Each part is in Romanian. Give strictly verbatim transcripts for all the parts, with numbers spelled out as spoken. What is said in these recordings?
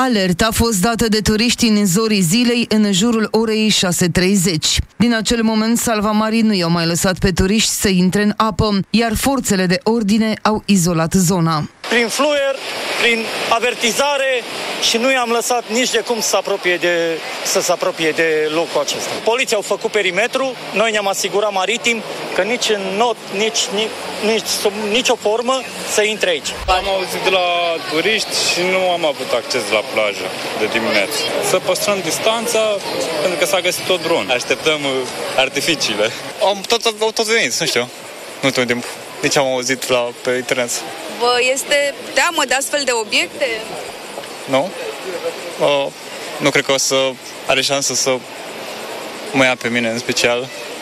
Alerta a fost dată de turiști în zorii zilei în jurul orei șase treizeci. Din acel moment, salvamarii nu i-au mai lăsat pe turiști să intre în apă, iar forțele de ordine au izolat zona. Prin fluier, prin avertizare și nu i-am lăsat nici de cum să se apropie de, să se apropie de locul acesta. Poliția au făcut perimetru, noi ne-am asigurat maritim că nici în not, nici, nici, nici sub nicio formă să intre aici. Am auzit de la turiști și nu am avut acces la plajă de dimineață. Să păstrăm distanța pentru că s-a găsit tot dron. Așteptăm artificiile. Am tot, tot venit, nu știu, în ultimul timp. Nici am auzit la, pe internet. Vă este teamă de astfel de obiecte? Nu. Uh, nu cred că o să are șansă să mă ia pe mine în special.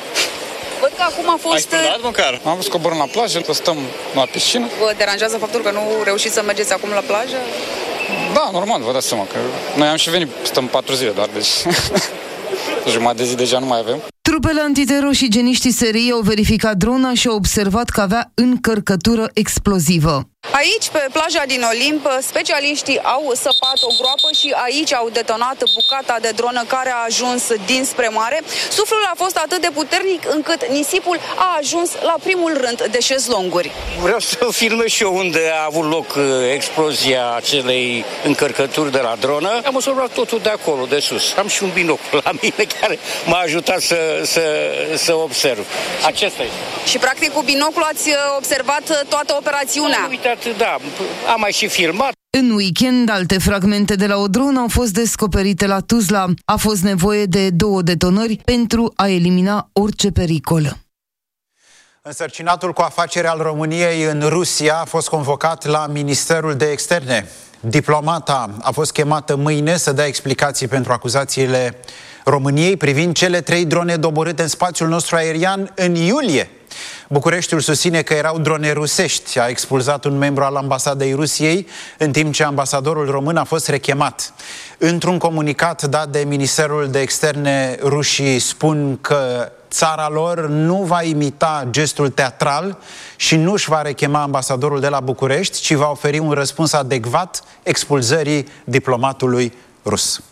Văd că acum a fost... Ai spălat măcar? Am vrut să coborâm la plajă, să stăm la piscină. Vă deranjează faptul că nu reușiți să mergeți acum la plajă? Da, normal, vă dați seama că noi am și venit, stăm patru zile doar, deci jumătate de zi deja nu mai avem. Trupele antiteror și geniștii S R I au verificat drona și au observat că avea încărcătură explozivă. Aici, pe plaja din Olimp, specialiștii au săpat o groapă și aici au detonat bucata de dronă care a ajuns dinspre mare. Suflul a fost atât de puternic încât nisipul a ajuns la primul rând de șezlonguri. Vreau să filmez și eu unde a avut loc explozia acelei încărcături de la dronă. Am observat totul de acolo, de sus. Am și un binocul la mine care m-a ajutat să, să, să observ. Acesta este. Și practic cu binocul ați observat toată operațiunea. Uite, da, am mai și filmat. În weekend, alte fragmente de la o dronă au fost descoperite la Tuzla. A fost nevoie de două detonări pentru a elimina orice pericol. Însărcinatul cu afaceri al României în Rusia a fost convocat la Ministerul de Externe. Diplomata a fost chemată mâine să dea explicații pentru acuzațiile României privind cele trei drone doborâte în spațiul nostru aerian în iulie. Bucureștiul susține că erau drone rusești. A expulzat un membru al ambasadei Rusiei, în timp ce ambasadorul român a fost rechemat. Într-un comunicat dat de Ministerul de Externe, rușii spun că țara lor nu va imita gestul teatral și nu își va rechema ambasadorul de la București, ci va oferi un răspuns adecvat expulzării diplomatului rus.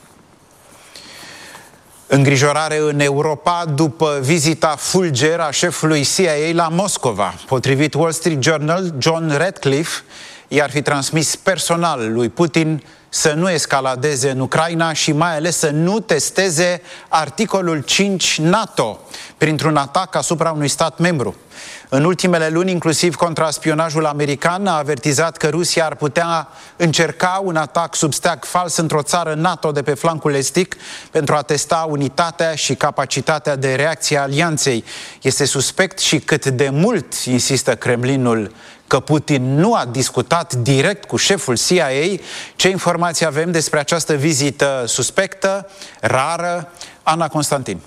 Îngrijorare în Europa după vizita fulger a șefului C I A la Moscova. Potrivit Wall Street Journal, John Ratcliffe i-ar fi transmis personal lui Putin să nu escaladeze în Ucraina și mai ales să nu testeze articolul cinci NATO printr-un atac asupra unui stat membru. În ultimele luni, inclusiv contraspionajul american a avertizat că Rusia ar putea încerca un atac sub steag fals într-o țară NATO de pe flancul estic pentru a testa unitatea și capacitatea de reacție a alianței. Este suspect și cât de mult insistă Kremlinul că Putin nu a discutat direct cu șeful C I A. Ce informații avem despre această vizită suspectă, rară? Ana Constantin.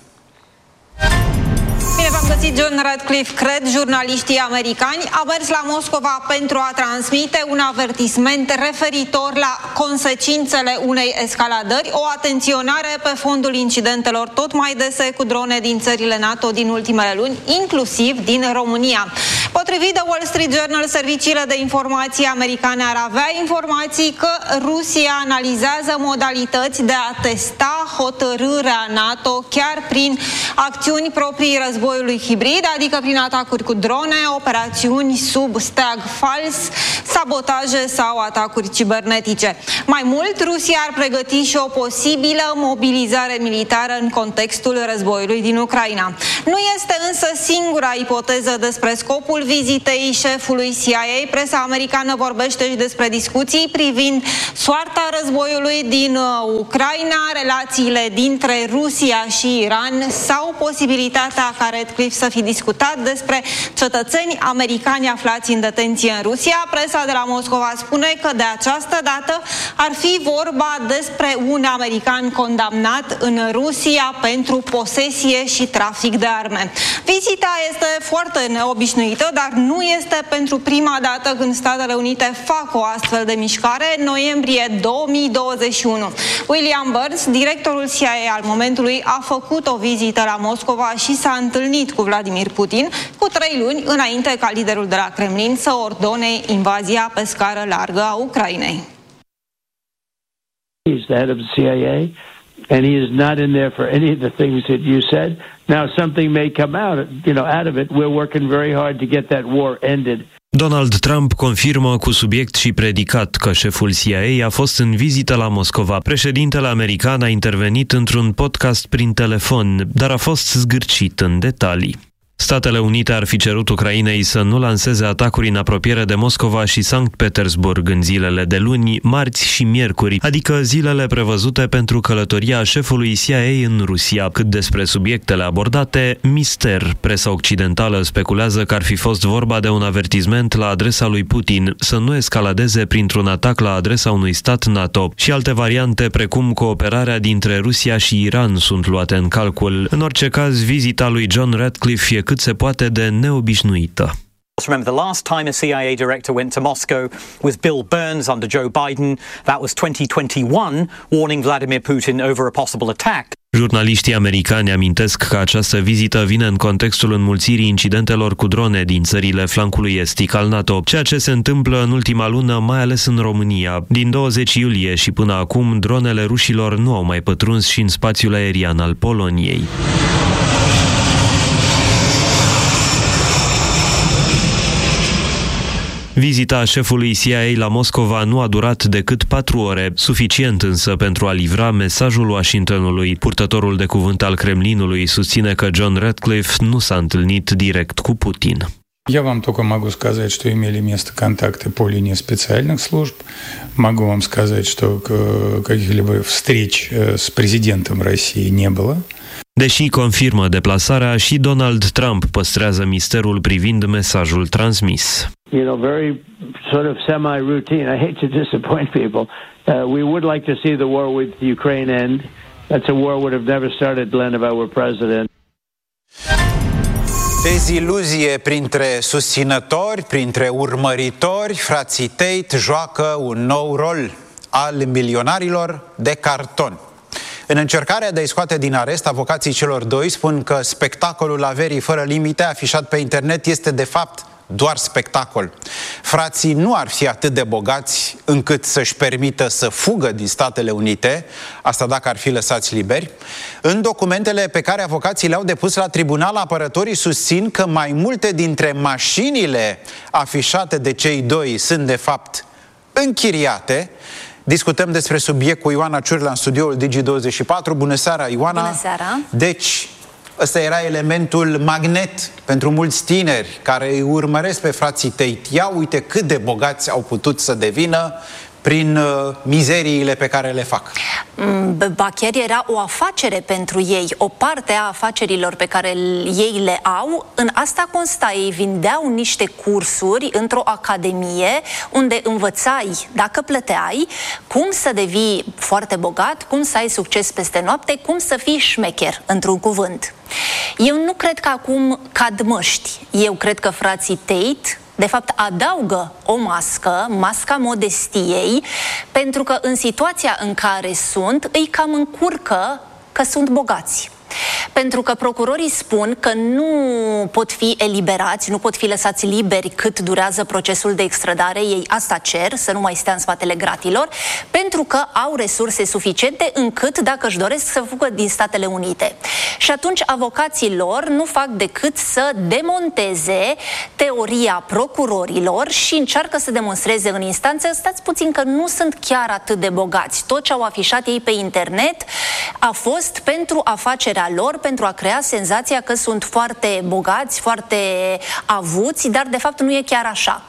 Bine v-am găsit, John Ratcliffe. Cred jurnaliștii americani a mers la Moscova pentru a transmite un avertisment referitor la consecințele unei escaladări, o atenționare pe fondul incidentelor tot mai dese cu drone din țările NATO din ultimele luni, inclusiv din România. Potrivit de Wall Street Journal, serviciile de informații americane ar avea informații că Rusia analizează modalități de a testa hotărârea NATO chiar prin acțiuni proprii războiului hibrid, adică prin atacuri cu drone, operațiuni sub steag fals, sabotaje sau atacuri cibernetice. Mai mult, Rusia ar pregăti și o posibilă mobilizare militară în contextul războiului din Ucraina. Nu este însă singura ipoteză despre scopul vizitei șefului C I A. Presa americană vorbește și despre discuții privind soarta războiului din Ucraina, relațiile dintre Rusia și Iran sau posibilitatea ca Ratcliffe să fi discutat despre cetățeni americani aflați în detenție în Rusia. Presa de la Moscova spune că de această dată ar fi vorba despre un american condamnat în Rusia pentru posesie și trafic de arme. Vizita este foarte neobișnuită, dar nu este pentru prima dată când Statele Unite fac o astfel de mișcare. În noiembrie două mii douăzeci și unu, William Burns, directorul C I A al momentului, a făcut o vizită la Moscova și s-a întâlnit cu Vladimir Putin cu trei luni înainte ca liderul de la Kremlin să ordone invazia pe scară largă a Ucrainei. He's the head of the C I A, and he is not in there for any of the things that you said. Now, something may come out, you know, out of it. We're working very hard to get that war ended. Donald Trump confirmă cu subiect și predicat că șeful C I A a fost în vizită la Moscova. Președintele american a intervenit într-un podcast prin telefon, dar a fost zgârcit în detalii. Statele Unite ar fi cerut Ucrainei să nu lanseze atacuri în apropiere de Moscova și Sankt Petersburg în zilele de luni, marți și miercuri, adică zilele prevăzute pentru călătoria șefului C I A în Rusia. Cât despre subiectele abordate, mister. Presa occidentală speculează că ar fi fost vorba de un avertisment la adresa lui Putin să nu escaladeze printr-un atac la adresa unui stat NATO și alte variante precum cooperarea dintre Rusia și Iran sunt luate în calcul. În orice caz, vizita lui John Ratcliffe e cât se poate de neobișnuită. Remember, the last time a C I A director went to Moscow was Bill Burns under Joe Biden. That was twenty twenty-one, warning Vladimir Putin over a possible attack. Jurnaliștii americani amintesc că această vizită vine în contextul înmulțirii incidentelor cu drone din țările flancului estic al NATO, ceea ce se întâmplă în ultima lună, mai ales în România. Din douăzeci iulie și până acum, dronele rușilor nu au mai pătruns și în spațiul aerian al Poloniei. Vizita șefului C I A la Moscova nu a durat decât patru ore, suficient însă pentru a livra mesajul Washingtonului. Purtătorul de cuvânt al Kremlinului susține că John Ratcliffe nu s-a întâlnit direct cu Putin. Я вам только могу сказать, что имели место контакты по линии специальных служб. Могу вам сказать, что каких-либо встреч с президентом России не было. Deși confirmă deplasarea, și Donald Trump păstrează misterul privind mesajul transmis. You know, very sort of semi-routine. I hate to disappoint people. Uh, we would like to see the war with Ukraine end. That's a war would have never started, Glenn, if I were president. Deziluzie printre susținători, printre urmăritori, frații Tate joacă un nou rol al milionarilor de carton. În încercarea de a-i scoate din arest, avocații celor doi spun că spectacolul averii fără limite afișat pe internet este de fapt doar spectacol. Frații nu ar fi atât de bogați încât să-și permită să fugă din Statele Unite, asta dacă ar fi lăsați liberi. În documentele pe care avocații le-au depus la tribunal, apărătorii susțin că mai multe dintre mașinile afișate de cei doi sunt de fapt închiriate. Discutăm despre subiect cu Ioana Ciurla în studioul Digi douăzeci și patru. Bună seara, Ioana! Bună seara! Deci, ăsta era elementul magnet pentru mulți tineri care îi urmăresc pe frații Tate. Ia uite cât de bogați au putut să devină prin uh, mizeriile pe care le fac. Ba chiar era o afacere pentru ei, o parte a afacerilor pe care ei le au. În asta consta, ei vindeau niște cursuri într-o academie unde învățai, dacă plăteai, cum să devii foarte bogat, cum să ai succes peste noapte, cum să fii șmecher, într-un cuvânt. Eu nu cred că acum cad măști. Eu cred că frații Tate de fapt adaugă o mască, masca modestiei, pentru că în situația în care sunt, îi cam încurcă că sunt bogați. Pentru că procurorii spun că nu pot fi eliberați, nu pot fi lăsați liberi cât durează procesul de extradare, ei asta cer, să nu mai stea în spatele gratilor, pentru că au resurse suficiente încât, dacă își doresc, să fugă din Statele Unite. Și atunci avocații lor nu fac decât să demonteze teoria procurorilor și încearcă să demonstreze în instanță, stați puțin, că nu sunt chiar atât de bogați. Tot ce au afișat ei pe internet a fost pentru afacerea lor, pentru a crea senzația că sunt foarte bogați, foarte avuți, dar de fapt nu e chiar așa.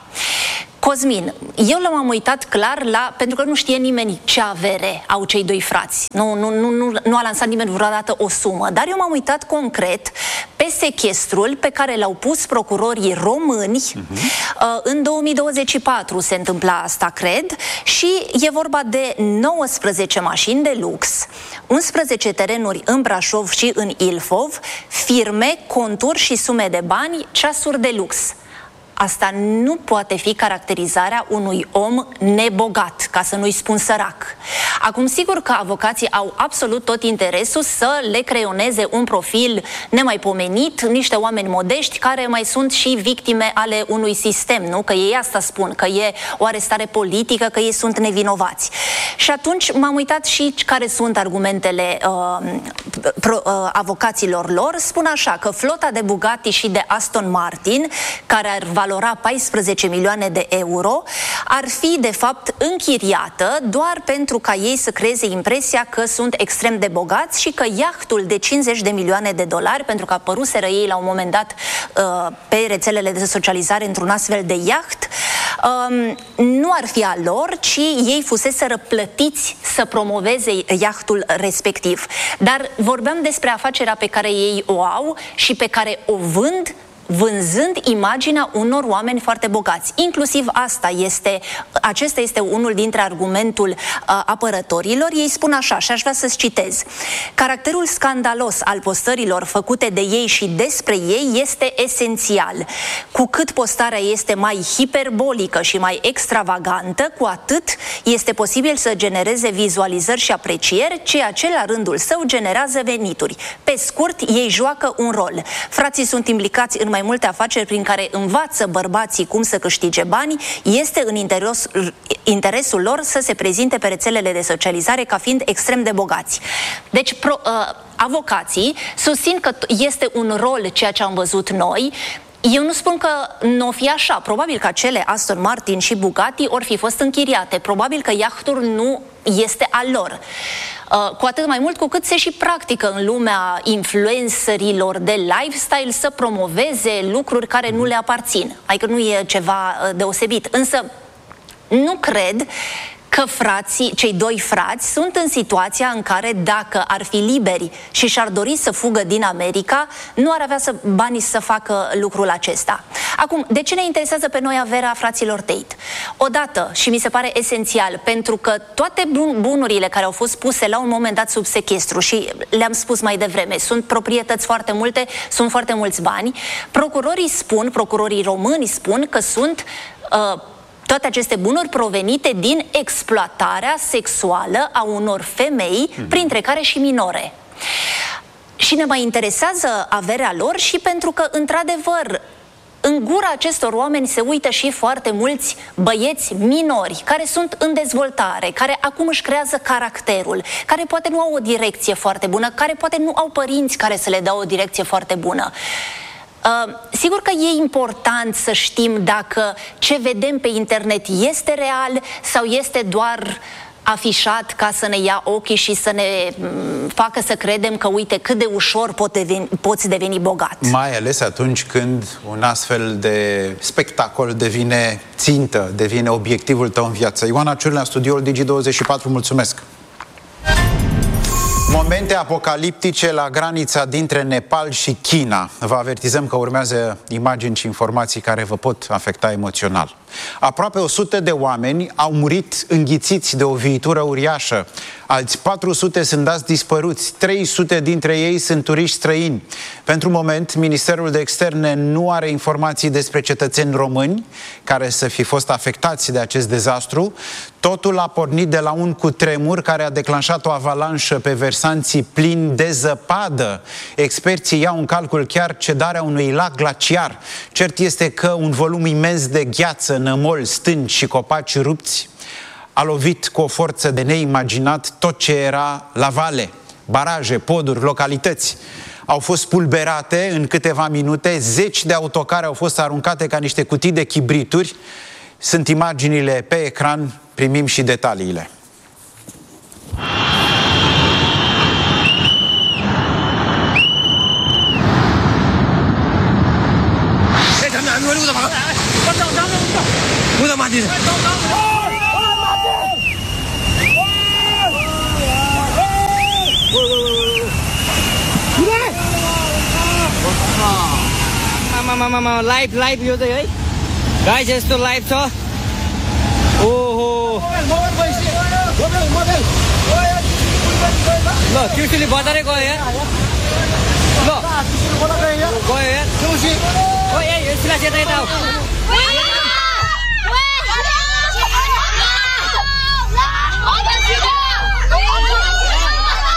Cosmin, eu l-am uitat clar la, pentru că nu știe nimeni ce avere au cei doi frați. Nu, nu, nu, nu, nu a lansat nimeni vreodată o sumă, dar eu m-am uitat concret pe sechestrul pe care l-au pus procurorii români. Uh-huh. În două mii douăzeci și patru se întâmpla asta, cred, și e vorba de nouăsprezece mașini de lux, unsprezece terenuri în Brașov și în Ilfov, firme, conturi și sume de bani, ceasuri de lux. Asta nu poate fi caracterizarea unui om nebogat, ca să nu-i spun sărac. Acum, sigur că avocații au absolut tot interesul să le creioneze un profil nemaipomenit, niște oameni modești care mai sunt și victime ale unui sistem, nu? Că ei asta spun, că e o arestare politică, că ei sunt nevinovați. Și atunci m-am uitat și care sunt argumentele uh, pro, uh, avocaților lor. Spun așa, că flota de Bugatti și de Aston Martin, care ar valora paisprezece milioane de euro, ar fi de fapt închiriată doar pentru ca ei să creeze impresia că sunt extrem de bogați și că iahtul de cincizeci de milioane de dolari, pentru că apăruseră ei la un moment dat uh, pe rețelele de socializare într-un astfel de iaht, um, nu ar fi al lor, ci ei fuseseră plătiți să promoveze iahtul respectiv. Dar vorbeam despre afacerea pe care ei o au și pe care o vând, vânzând imaginea unor oameni foarte bogați. Inclusiv asta este, acesta este unul dintre argumentul uh, apărătorilor. Ei spun așa, și aș vrea să-ți citez: caracterul scandalos al postărilor făcute de ei și despre ei este esențial. Cu cât postarea este mai hiperbolică și mai extravagantă, cu atât este posibil să genereze vizualizări și aprecieri, ceea ce la rândul său generează venituri. Pe scurt, ei joacă un rol. Frații sunt implicați în mai multe afaceri prin care învață bărbații cum să câștige bani. Este în interes, interesul lor să se prezinte pe rețelele de socializare ca fiind extrem de bogați. Deci, pro, uh, avocații susțin că este un rol ceea ce am văzut noi. Eu nu spun că nu o fi așa. Probabil că acele Aston Martin și Bugatti ori fi fost închiriate. Probabil că iahtul nu este al lor. Uh, cu atât mai mult cu cât se și practică în lumea influencerilor de lifestyle să promoveze lucruri care nu le aparțin. Adică nu e ceva uh, deosebit. Însă nu cred că frații, cei doi frați sunt în situația în care, dacă ar fi liberi și și-ar dori să fugă din America, nu ar avea să, banii să facă lucrul acesta. Acum, de ce ne interesează pe noi averea fraților Tate? Odată, și mi se pare esențial, pentru că toate bun bunurile care au fost puse la un moment dat sub sechestru, și le-am spus mai devreme, sunt proprietăți foarte multe, sunt foarte mulți bani, procurorii spun, procurorii români spun că sunt uh, toate aceste bunuri provenite din exploatarea sexuală a unor femei, mm-hmm. printre care și minore. Și ne mai interesează averea lor și pentru că, într-adevăr, în gura acestor oameni se uită și foarte mulți băieți minori care sunt în dezvoltare, care acum își creează caracterul, care poate nu au o direcție foarte bună, care poate nu au părinți care să le dau o direcție foarte bună. Uh, sigur că e important să știm dacă ce vedem pe internet este real sau este doar afișat ca să ne ia ochii și să ne m, facă să credem că, uite, cât de ușor pot deveni, poți deveni bogat. Mai ales atunci când un astfel de spectacol devine țintă, devine obiectivul tău în viață. Ioana Ciurlea, studioul Digi douăzeci și patru, mulțumesc! Momente apocaliptice la granița dintre Nepal și China. Vă avertizăm că urmează imagini și informații care vă pot afecta emoțional. Aproape o sută de oameni au murit înghițiți de o viitură uriașă. Alți patru sute sunt dați dispăruți. trei sute dintre ei sunt turiști străini. Pentru moment, Ministerul de Externe nu are informații despre cetățeni români care să fi fost afectați de acest dezastru. Totul a pornit de la un cutremur care a declanșat o avalanșă pe versanții plini de zăpadă. Experții iau în calcul chiar cedarea unui lac glaciar. Cert este că un volum imens de gheață, nămol, stânci și copaci rupți a lovit cu o forță de neimaginat tot ce era la vale. Baraje, poduri, localități au fost pulberate în câteva minute, zeci de autocare au fost aruncate ca niște cutii de chibrituri. Sunt imaginile pe ecran, primim și detaliile. Mama mama live live yo đấy guys just to live cho oh lo क्यों चली बता रहे को यार lo को यार क्यों सी ओ ये इसला से दे दाओ